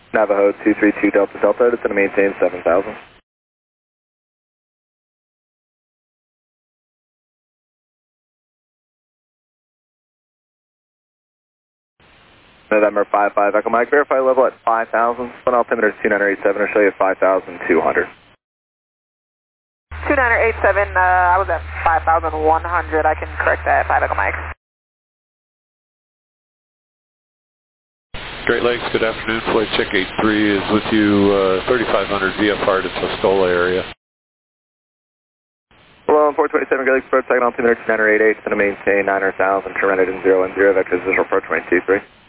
Navajo 232 Delta Delta, it's going to maintain 7,000. November 55 Echo Mike, verify level at 5,000, split altimeter 2987, I'll show you 5,200. 2987, I was at 5,100, I can correct that, 5 Echo Mike. Great Lakes, good afternoon, flight check 83 is with you, 3,500 VFR to Tuscola area. Hello, 427 Great Lakes Approach, second altimeter 2988, it's going to maintain 900,000, turn it in 010, vectors visual approach 223.